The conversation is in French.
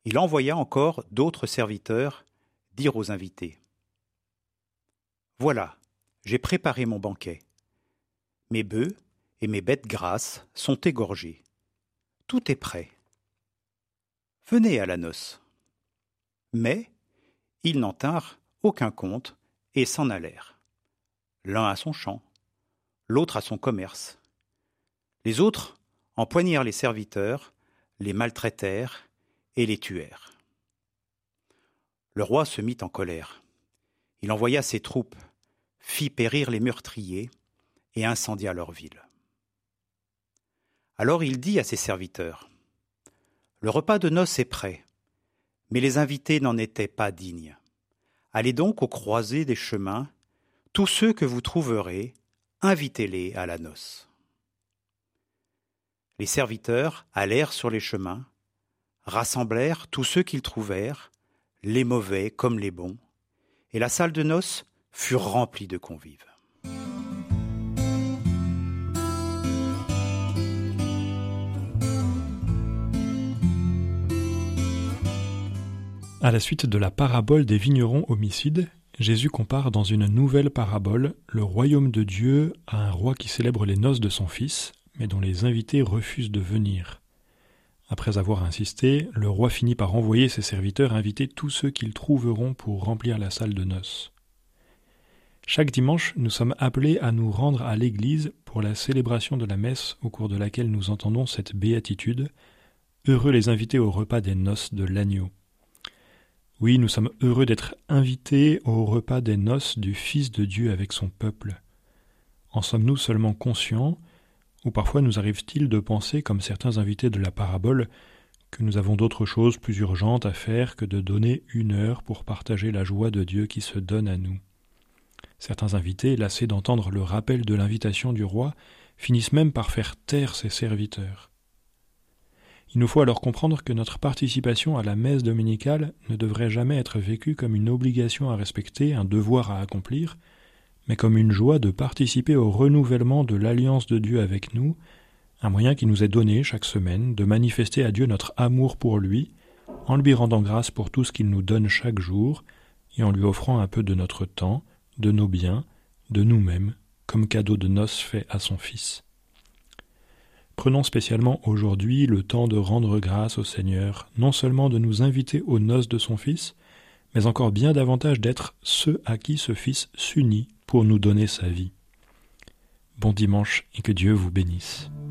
il envoya encore d'autres serviteurs dire aux invités : « Voilà, j'ai préparé mon banquet. Mes bœufs et mes bêtes grasses sont égorgés. Tout est prêt. Venez à la noce. » Mais ils n'en tinrent aucun compte et s'en allèrent. L'un à son champ, l'autre à son commerce. Les autres empoignèrent les serviteurs, les maltraitèrent et les tuèrent. Le roi se mit en colère. Il envoya ses troupes, fit périr les meurtriers et incendia leur ville. Alors il dit à ses serviteurs : « Le repas de noces est prêt, mais les invités n'en étaient pas dignes. Allez donc aux croisées des chemins, tous ceux que vous trouverez, invitez-les à la noce. » Les serviteurs allèrent sur les chemins, rassemblèrent tous ceux qu'ils trouvèrent, les mauvais comme les bons, et la salle de noces fut remplie de convives. À la suite de la parabole des vignerons homicides, Jésus compare dans une nouvelle parabole le royaume de Dieu à un roi qui célèbre les noces de son fils, mais dont les invités refusent de venir. Après avoir insisté, le roi finit par envoyer ses serviteurs inviter tous ceux qu'ils trouveront pour remplir la salle de noces. Chaque dimanche, nous sommes appelés à nous rendre à l'église pour la célébration de la messe au cours de laquelle nous entendons cette béatitude « Heureux les invités au repas des noces de l'agneau ». Oui, nous sommes heureux d'être invités au repas des noces du Fils de Dieu avec son peuple. En sommes-nous seulement conscients, ou parfois nous arrive-t-il de penser, comme certains invités de la parabole, que nous avons d'autres choses plus urgentes à faire que de donner 1 heure pour partager la joie de Dieu qui se donne à nous. Certains invités, lassés d'entendre le rappel de l'invitation du roi, finissent même par faire taire ses serviteurs. Il nous faut alors comprendre que notre participation à la messe dominicale ne devrait jamais être vécue comme une obligation à respecter, un devoir à accomplir, mais comme une joie de participer au renouvellement de l'alliance de Dieu avec nous, un moyen qui nous est donné chaque semaine de manifester à Dieu notre amour pour lui, en lui rendant grâce pour tout ce qu'il nous donne chaque jour, et en lui offrant un peu de notre temps, de nos biens, de nous-mêmes, comme cadeau de noces fait à son Fils. Prenons spécialement aujourd'hui le temps de rendre grâce au Seigneur, non seulement de nous inviter aux noces de son Fils, mais encore bien davantage d'être ceux à qui ce Fils s'unit pour nous donner sa vie. Bon dimanche et que Dieu vous bénisse.